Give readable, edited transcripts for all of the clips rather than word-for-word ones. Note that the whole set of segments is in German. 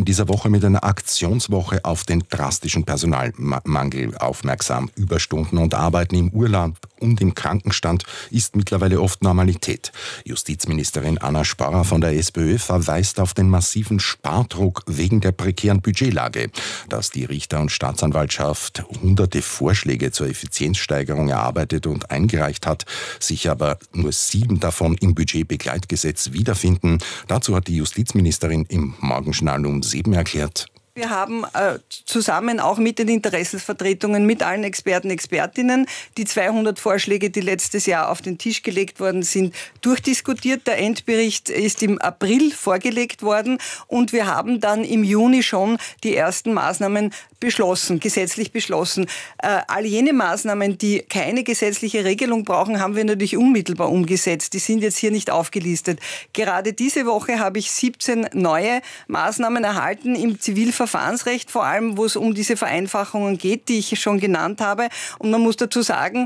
in dieser Woche mit einer Aktionswoche auf den drastischen Personalmangel aufmerksam. Überstunden und Arbeiten im Urlaub und im Krankenstand ist mittlerweile oft Normalität. Justizministerin Anna Sporrer von der SPÖ verweist auf den massiven Spardruck wegen der prekären Budgetlage. Dass die Richter- und Staatsanwaltschaft hunderte Vorschläge zur Effizienzsteigerung erarbeitet und eingereicht hat, sich aber nur 7 davon im Budgetbegleitgesetz wiederfinden. Dazu hat die Justizministerin im Morgenjournal um 7 erklärt: Wir haben zusammen auch mit den Interessensvertretungen, mit allen Experten, Expertinnen, die 200 Vorschläge, die letztes Jahr auf den Tisch gelegt worden sind, durchdiskutiert. Der Endbericht ist im April vorgelegt worden und wir haben dann im Juni schon die ersten Maßnahmen beschlossen, gesetzlich beschlossen. All jene Maßnahmen, die keine gesetzliche Regelung brauchen, haben wir natürlich unmittelbar umgesetzt. Die sind jetzt hier nicht aufgelistet. Gerade diese Woche habe ich 17 neue Maßnahmen erhalten im Zivilverfahrensrecht, vor allem wo es um diese Vereinfachungen geht, die ich schon genannt habe. Und man muss dazu sagen,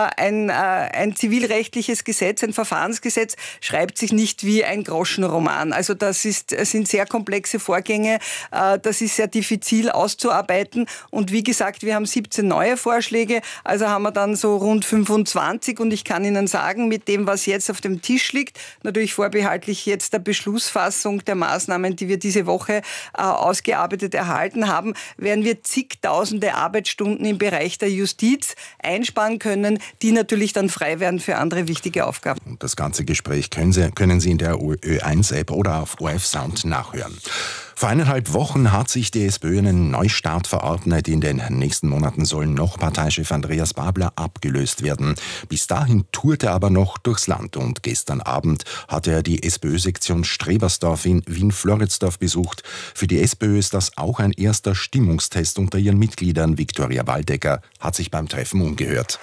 ein zivilrechtliches Gesetz, ein Verfahrensgesetz schreibt sich nicht wie ein Groschenroman. Also das sind sehr komplexe Vorgänge, das ist sehr diffizil auszuarbeiten. Und wie gesagt, wir haben 17 neue Vorschläge, also haben wir dann so rund 25. Und ich kann Ihnen sagen, mit dem, was jetzt auf dem Tisch liegt, natürlich vorbehaltlich jetzt der Beschlussfassung der Maßnahmen, die wir diese Woche ausgearbeitet erhalten haben, werden wir zigtausende Arbeitsstunden im Bereich der Justiz einsparen können, die natürlich dann frei werden für andere wichtige Aufgaben. Und das ganze Gespräch können Sie in der Ö1-App oder auf ORF Sound nachhören. Vor 1,5 Wochen hat sich die SPÖ einen Neustart verordnet. In den nächsten Monaten soll noch Parteichef Andreas Babler abgelöst werden. Bis dahin tourte er aber noch durchs Land. Und gestern Abend hatte er die SPÖ-Sektion Strebersdorf in Wien-Floridsdorf besucht. Für die SPÖ ist das auch ein erster Stimmungstest unter ihren Mitgliedern. Viktoria Waldecker hat sich beim Treffen umgehört.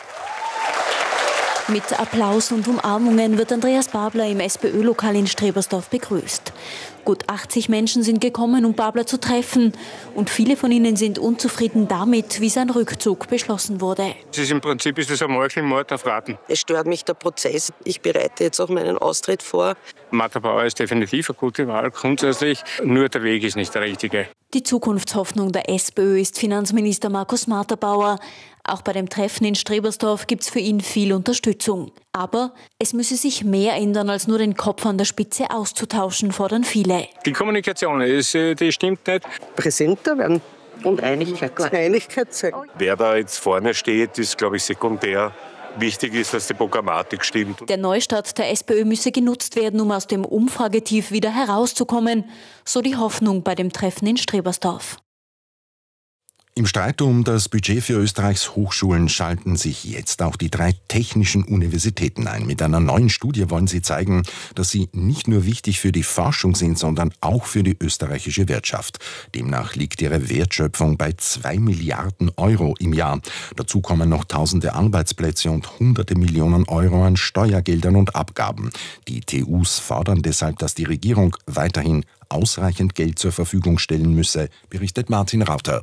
Mit Applaus und Umarmungen wird Andreas Babler im SPÖ-Lokal in Strebersdorf begrüßt. Gut 80 Menschen sind gekommen, um Babler zu treffen. Und viele von ihnen sind unzufrieden damit, wie sein Rückzug beschlossen wurde. Im Prinzip ist es ein Mord auf Raten. Es stört mich der Prozess. Ich bereite jetzt auch meinen Austritt vor. Martha Bauer ist definitiv eine gute Wahl, grundsätzlich. Nur der Weg ist nicht der richtige. Die Zukunftshoffnung der SPÖ ist Finanzminister Markus Martha-Bauer. Auch bei dem Treffen in Strebersdorf gibt es für ihn viel Unterstützung. Aber es müsse sich mehr ändern, als nur den Kopf an der Spitze auszutauschen, fordern viele. Die Kommunikation, die stimmt nicht. Präsenter werden und Einigkeit zeigen. Wer da jetzt vorne steht, ist, glaube ich, sekundär. Wichtig ist, dass die Programmatik stimmt. Der Neustart der SPÖ müsse genutzt werden, um aus dem Umfragetief wieder herauszukommen. So die Hoffnung bei dem Treffen in Strebersdorf. Im Streit um das Budget für Österreichs Hochschulen schalten sich jetzt auch die 3 technischen Universitäten ein. Mit einer neuen Studie wollen sie zeigen, dass sie nicht nur wichtig für die Forschung sind, sondern auch für die österreichische Wirtschaft. Demnach liegt ihre Wertschöpfung bei 2 Milliarden Euro im Jahr. Dazu kommen noch tausende Arbeitsplätze und hunderte Millionen Euro an Steuergeldern und Abgaben. Die TUs fordern deshalb, dass die Regierung weiterhin ausreichend Geld zur Verfügung stellen müsse, berichtet Martin Rauter.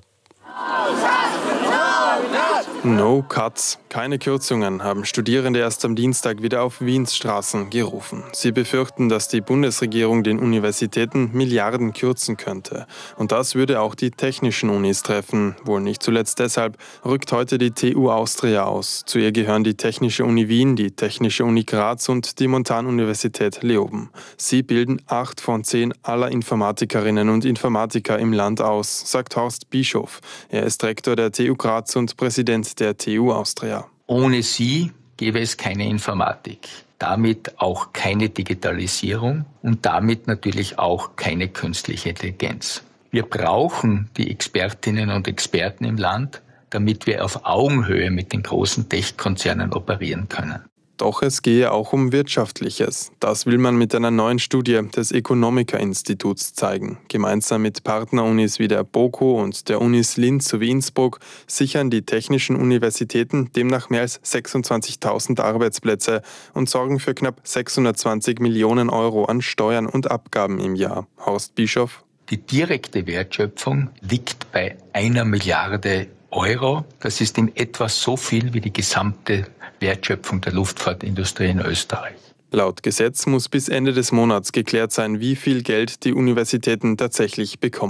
No Cuts, keine Kürzungen, haben Studierende erst am Dienstag wieder auf Wiens Straßen gerufen. Sie befürchten, dass die Bundesregierung den Universitäten Milliarden kürzen könnte. Und das würde auch die technischen Unis treffen. Wohl nicht zuletzt deshalb rückt heute die TU Austria aus. Zu ihr gehören die Technische Uni Wien, die Technische Uni Graz und die Montanuniversität Leoben. Sie bilden 8 von 10 aller Informatikerinnen und Informatiker im Land aus, sagt Horst Bischof. Er ist Rektor der TU Graz und Präsident der TU Austria. Ohne sie gäbe es keine Informatik, damit auch keine Digitalisierung und damit natürlich auch keine künstliche Intelligenz. Wir brauchen die Expertinnen und Experten im Land, damit wir auf Augenhöhe mit den großen Tech-Konzernen operieren können. Doch es gehe auch um Wirtschaftliches. Das will man mit einer neuen Studie des Economica-Instituts zeigen. Gemeinsam mit Partnerunis wie der BOKU und der Unis Linz sowie Innsbruck sichern die technischen Universitäten demnach mehr als 26.000 Arbeitsplätze und sorgen für knapp 620 Millionen Euro an Steuern und Abgaben im Jahr. Horst Bischof. Die direkte Wertschöpfung liegt bei 1 Milliarde Euro. Das ist in etwa so viel wie die gesamte Wertschöpfung der Luftfahrtindustrie in Österreich. Laut Gesetz muss bis Ende des Monats geklärt sein, wie viel Geld die Universitäten tatsächlich bekommen.